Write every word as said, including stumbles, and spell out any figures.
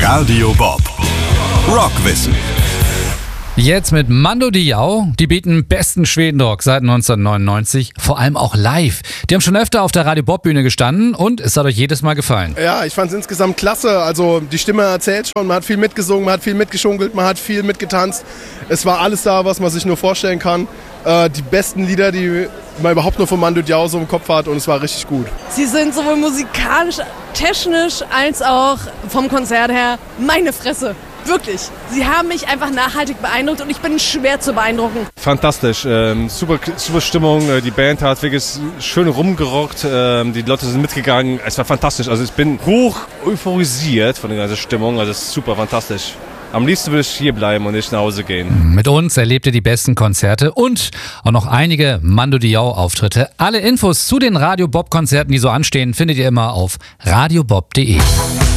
Radio Bob. Rockwissen. Jetzt mit Mando Diao. Die bieten besten Schwedenrock seit neunzehnhundertneunundneunzig, vor allem auch live. Die haben schon öfter auf der Radio Bob Bühne gestanden und es hat euch jedes Mal gefallen. Ja, ich fand es insgesamt klasse. Also die Stimme erzählt schon, man hat viel mitgesungen, man hat viel mitgeschunkelt, man hat viel mitgetanzt. Es war alles da, was man sich nur vorstellen kann. Äh, die besten Lieder, die man überhaupt nur von Mando Diao so im Kopf hat, und es war richtig gut. Sie sind sowohl musikalisch, technisch als auch vom Konzert her meine Fresse. Wirklich. Sie haben mich einfach nachhaltig beeindruckt und ich bin schwer zu beeindrucken. Fantastisch. Ähm, super, super Stimmung. Die Band hat wirklich schön rumgerockt. Ähm, die Leute sind mitgegangen. Es war fantastisch. Also ich bin hoch euphorisiert von der ganzen Stimmung. Also es ist super fantastisch. Am liebsten würde ich hier bleiben und nicht nach Hause gehen. Mit uns erlebt ihr die besten Konzerte und auch noch einige Mando Diao Auftritte. Alle Infos zu den Radio Bob Konzerten, die so anstehen, findet ihr immer auf radiobob punkt de.